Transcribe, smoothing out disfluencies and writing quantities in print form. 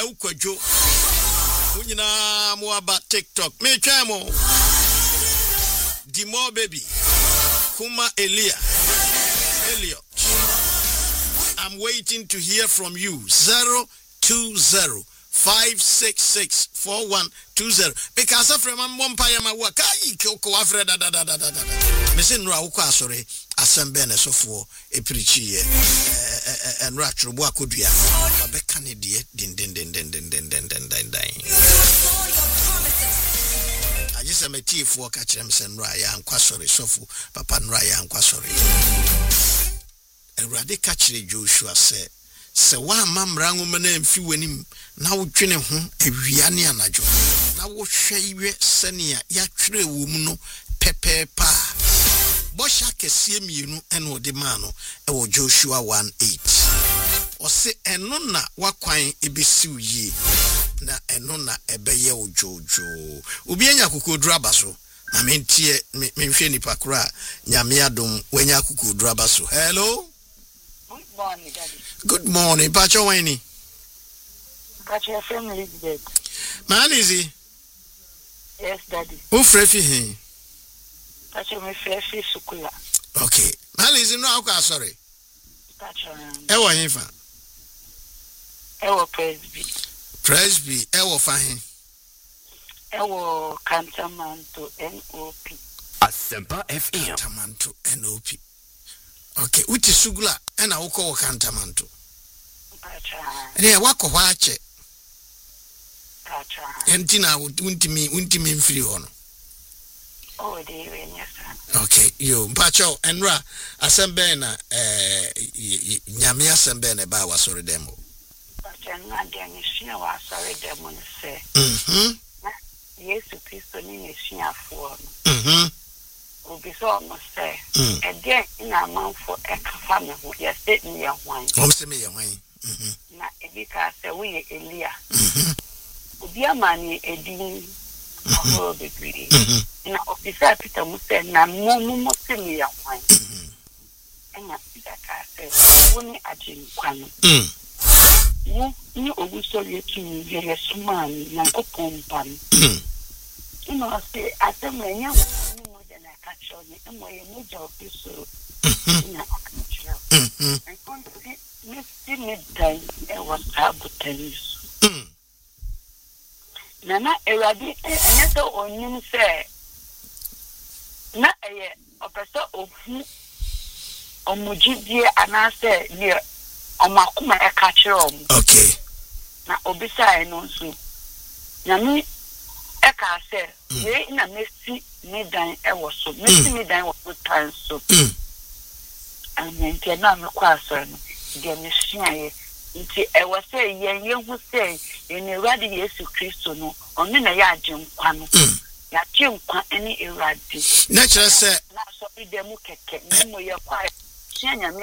ukwadwo. Munyina mo aba TikTok. Me twa mo. Dimo baby. Kuma Elliot. I'm waiting to hear from you. 020-566-4120. Because of my mom paya my work. Koko afre da. Mesin ra uko asore asembe ne sofo e preachie and ratro bo akodua. Abeka ne die din. Ajisa metifu waka chirem sen ra ya nkwa sore sofo papa nra ya nkwa sore. Erade ka chire Joshua se wa mamra nwoma na mfi wanim na wotwene ho awia ne anajo na wo hwe iwe sene ya twere wo mu no pepepa bosha kese mienu ene ode ma no e wo Joshua 1:8 ose eno na wakwan ebesiw yi na eno na ebeye wo jojo obi anya kokodru abaso na mentie menhwe nipa kora nyame adom wanya kokodru abaso. Hello. Good morning, Daddy. Good morning, Pacho Wayne. Pacho, family is dead. Man, is he? Yes, Daddy. Who frefi he? Pacho, me frefi sukula. Okay. Man, is he no? Okay, sorry. Pacho. Ewa hinfa. Ewa Presby. Ewa fahin. Ewa Cantamanto NOP. Asempa FM. Cantamanto NOP. Okay, uti sugula ena uko wakantamanto. Pacha. Ne wako hwache. Pacha. Entina untimi mfiri hono. Oh, dear, yes. Okay, yo mpacho enra asembe na nyame asembe na ba wasore demo. Pacha ngade nyeshia wasore demo ne se. Yesu Kristo ni nyeshia fo no. Obiso mo say again ina manfo ekafa me ho ya say me ya hwan o se me ya hwan na ebika say we ye Elia obi amani edin ahoro bebre na ofisa Peter mo say na mo se me ya hwan ena Peter ka say woni ajinkwa no ni oguso yetu ye sumani na kopompa ina say atemenya actually, I'm a major officer. I can't see midday. I was sabotage. Nana, Eradi, and yet on you say, not a person of who on Mujibia and I say, near on Makuma a catcher. Okay. Now, Obisa and also. Nami, Eka say, ye in a messy. Midday was so midday was good time so and then na me kwaso no de me hia nti e was say yen hu say en Ewrade Yesu Kristo no onu na ya agenkwa no ya agenkwa ene Ewrade na kire say na so ide mu keke ni mo ye kwa hia